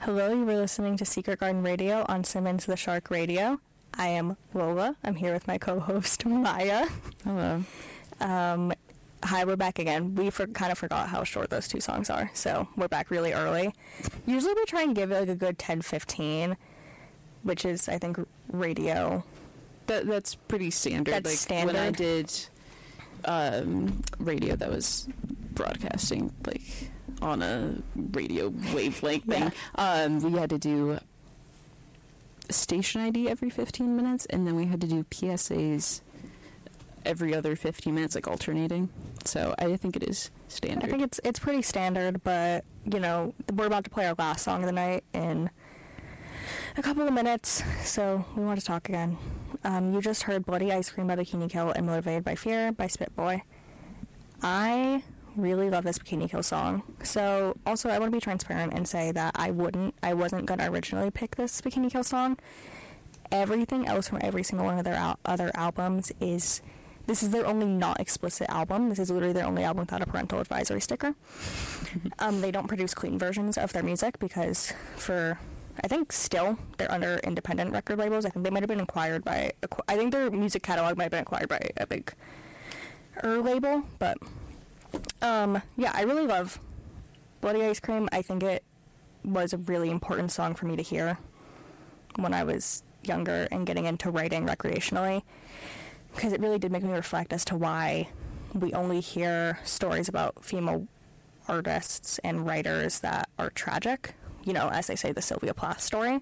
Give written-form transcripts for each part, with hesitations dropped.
Hello, you were listening to Secret Garden Radio on Simmons the Shark Radio. I am Lola. I'm here with my co-host, Maya. Hello. Hi, we're back again. We kind of forgot how short those two songs are, so we're back really early. Usually we try and give it like a good 10-15, which is, I think, radio. That's pretty standard. That's like standard. When I did radio that was broadcasting like on a radio wavelength thing, we had to do station ID every 15 minutes, and then we had to do PSAs every other 15 minutes, like alternating. So I think it is standard. I think it's pretty standard, but, you know, we're about to play our last song of the night in a couple of minutes, so we want to talk again. You just heard Bloody Ice Cream by Bikini Kill and Motivated by Fear by Spitboy. I really love this Bikini Kill song. So, also, I want to be transparent and say that I wasn't going to originally pick this Bikini Kill song. Everything else from every single one of their other albums this is their only not explicit album. This is literally their only album without a parental advisory sticker. They don't produce clean versions of their music because I think still they're under independent record labels. I think they might have been acquired by, I think their music catalog might have been acquired by a big label, but yeah, I really love Bloody Ice Cream. I think it was a really important song for me to hear when I was younger and getting into writing recreationally, because it really did make me reflect as to why we only hear stories about female artists and writers that are tragic. You know, as they say, the Sylvia Plath story.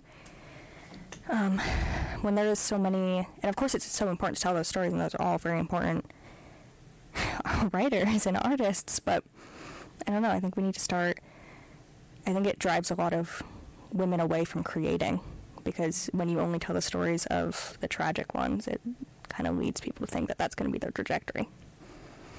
When there is so many, and of course it's so important to tell those stories, and those are all very important writers and artists, but I don't know, I think we need to start, I think it drives a lot of women away from creating, because when you only tell the stories of the tragic ones, it kind of leads people to think that that's going to be their trajectory.